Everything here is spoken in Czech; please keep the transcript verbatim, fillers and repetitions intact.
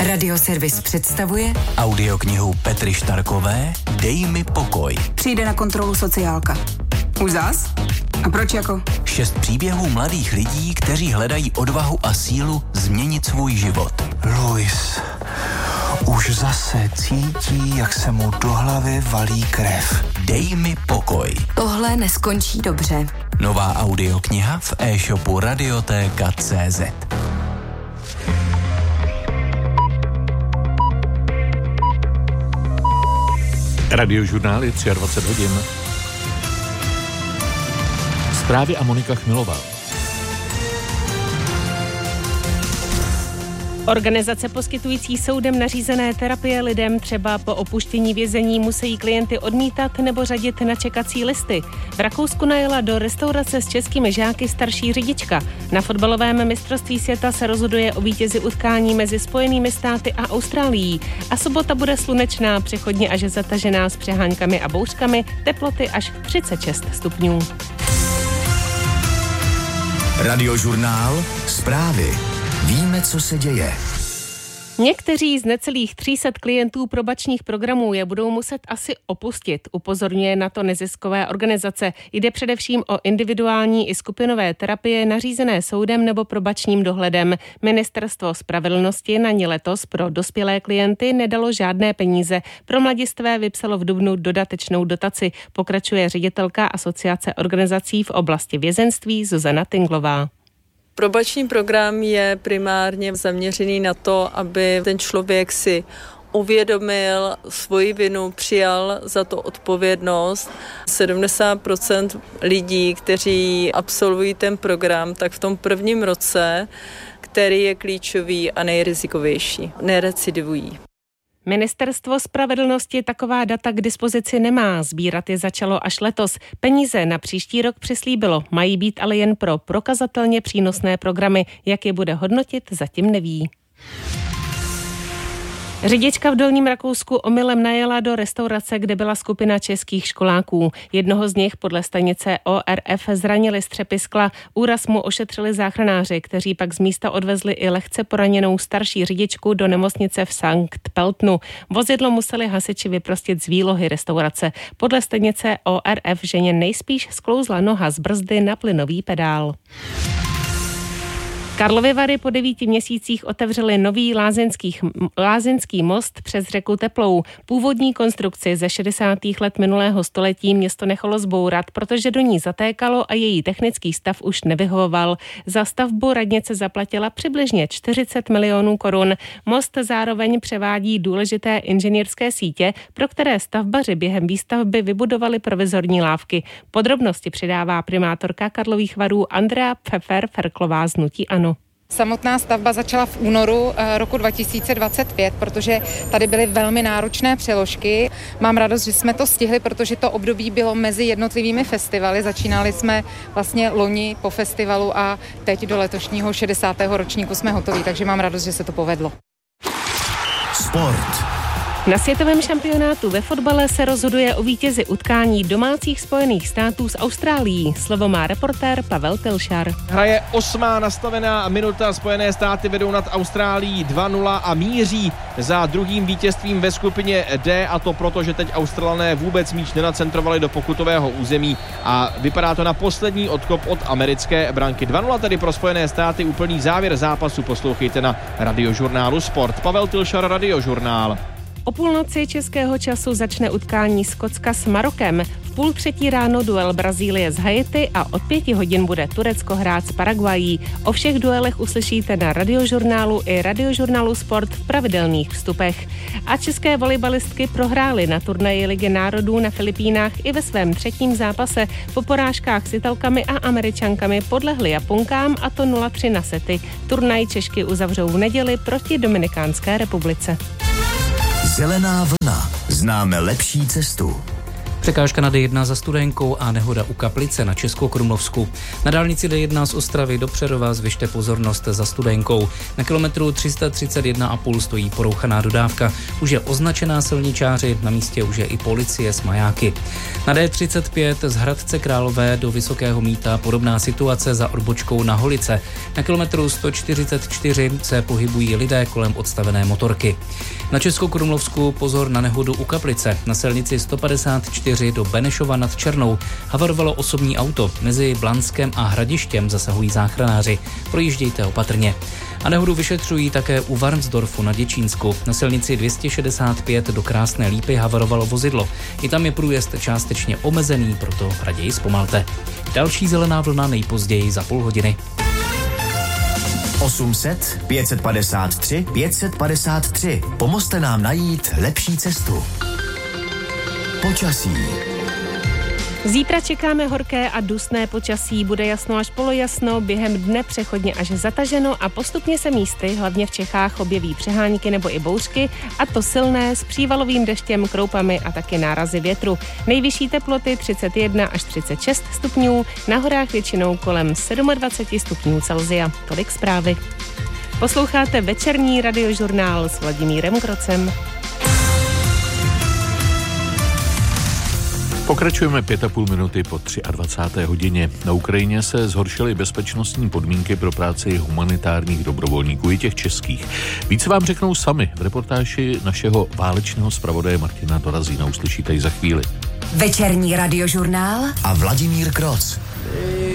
Radioservis představuje audioknihu Petry Štarkové Dej mi pokoj. Přijde na kontrolu sociálka. Už zas? A proč jako? Šest příběhů mladých lidí, kteří hledají odvahu a sílu změnit svůj život. Luis už zase cítí, jak se mu do hlavy valí krev. Dej mi pokoj. Tohle neskončí dobře. Nová audiokniha v e-shopu radioteka tečka cé zet. Radiožurnál je dvacet tři hodin. Zprávy a Monika Chmilová. Organizace poskytující soudem nařízené terapie lidem třeba po opuštění vězení musí klienty odmítat nebo řadit na čekací listy. V Rakousku najela do restaurace s českými žáky starší řidička. Na fotbalovém mistrovství světa se rozhoduje o vítězi utkání mezi Spojenými státy a Austrálií. A sobota bude slunečná, přechodně až zatažená s přeháňkami a bouřkami, teploty až třicet šest stupňů. Radiožurnál, zprávy. Víme, co se děje. Někteří z necelých tří set klientů probačních programů je budou muset asi opustit, upozorňuje na to neziskové organizace. Jde především o individuální i skupinové terapie nařízené soudem nebo probačním dohledem. Ministerstvo spravedlnosti na ně letos pro dospělé klienty nedalo žádné peníze. Pro mladistvé vypsalo v dubnu dodatečnou dotaci, pokračuje ředitelka Asociace organizací v oblasti vězenství Zuzana Tinglová. Probační program je primárně zaměřený na to, aby ten člověk si uvědomil svoji vinu, přijal za to odpovědnost. sedmdesát procent lidí, kteří absolvují ten program, tak v tom prvním roce, který je klíčový a nejrizikovější, nerecidivují. Ministerstvo spravedlnosti taková data k dispozici nemá, sbírat je začalo až letos. Peníze na příští rok přislíbilo, mají být ale jen pro prokazatelně přínosné programy. Jak je bude hodnotit, zatím neví. Řidička v Dolním Rakousku omylem najela do restaurace, kde byla skupina českých školáků. Jednoho z nich podle stanice O R F zranili střepy skla. Úraz mu ošetřili záchranáři, kteří pak z místa odvezli i lehce poraněnou starší řidičku do nemocnice v Sankt Peltnu. Vozidlo museli hasiči vyprostit z výlohy restaurace. Podle stanice O R F ženě nejspíš sklouzla noha z brzdy na plynový pedál. Karlovy Vary po devíti měsících otevřeli nový lázeňský most přes řeku Teplou. Původní konstrukci ze šedesátých let minulého století město nechalo zbourat, protože do ní zatékalo a její technický stav už nevyhovoval. Za stavbu radnice zaplatila přibližně čtyřicet milionů korun. Most zároveň převádí důležité inženýrské sítě, pro které stavbaři během výstavby vybudovali provizorní lávky. Podrobnosti přidává primátorka Karlových Varů Andrea Pfeffer-Ferklová z hnutí ANO. Samotná stavba začala v únoru roku dva tisíce dvacet pět, protože tady byly velmi náročné přeložky. Mám radost, že jsme to stihli, protože to období bylo mezi jednotlivými festivaly. Začínali jsme vlastně loni po festivalu a teď do letošního šedesátého ročníku jsme hotoví, takže mám radost, že se to povedlo. Sport. Na světovém šampionátu ve fotbale se rozhoduje o vítězi utkání domácích Spojených států s Austrálií. Slovo má reportér Pavel Pilšar. Hraje osmá nastavená minuta, Spojené státy vedou nad Austrálií dva nula a míří za druhým vítězstvím ve skupině D, a to proto, že teď Australané vůbec míč nenacentrovali do pokutového území a vypadá to na poslední odkop od americké branky. dva nula tedy pro Spojené státy, úplný závěr zápasu poslouchejte na Radiožurnálu Sport. Pavel Pilšar, Radiožurnál. O půlnoci českého času začne utkání Skotska s Marokem. V půl třetí ráno duel Brazílie s Haiti a od pěti hodin bude Turecko hrát s Paraguayí. O všech duelech uslyšíte na Radiožurnálu i Radiožurnálu Sport v pravidelných vstupech. A české volejbalistky prohrály na turnaji Ligy národů na Filipínách i ve svém třetím zápase. Po porážkách s Italkami a Američankami podlehly Japonkám, a to nula tři na sety. Turnaj Češky uzavřou v neděli proti Dominikánské republice. Zelená vlna. Známe lepší cestu. Překážka na D jedna za Studenkou a nehoda u Kaplice na Českokrumlovsku. Na dálnici D jedna z Ostravy do Přerova zvyšte pozornost za Studenkou. Na kilometru tři sta třicet jedna a půl stojí porouchaná dodávka. Už je označená silničáři, na místě už je i policie s majáky. Na D třicet pět z Hradce Králové do Vysokého Mýta podobná situace za odbočkou na Holice. Na kilometru sto čtyřicet čtyři se pohybují lidé kolem odstavené motorky. Na Českokrumlovsku pozor na nehodu u Kaplice. Na silnici sto padesát čtyři do Benešova nad Černou havarovalo osobní auto. Mezi Blanskem a Hradištěm zasahují záchranáři. Projíždějte opatrně. A nehodu vyšetřují také u Varnsdorfu na Děčínsku. Na silnici dvě stě šedesát pět do Krásné Lípy havarovalo vozidlo. I tam je průjezd částečně omezený, proto raději zpomalte. Další zelená vlna nejpozději za půl hodiny. osm set pět set padesát tři pět set padesát tři. Pomozte nám najít lepší cestu. Počasí. Zítra čekáme horké a dusné počasí, bude jasno až polojasno, během dne přechodně až zataženo a postupně se místy, hlavně v Čechách, objeví přehánky nebo i bouřky, a to silné s přívalovým deštěm, kroupami a taky nárazy větru. Nejvyšší teploty třicet jedna až třicet šest stupňů, na horách většinou kolem dvacet sedm stupňů Celsia. Tolik zprávy. Posloucháte večerní radiožurnál s Vladimírem Krocem. Pokračujeme pět a půl minuty po dvacáté třetí hodině. Na Ukrajině se zhoršily bezpečnostní podmínky pro práci humanitárních dobrovolníků i těch českých. Více vám řeknou sami v reportáži našeho válečného zpravodaje Martina Dorazína. Uslyšíte ji za chvíli. Večerní radiožurnál a Vladimír Kroc.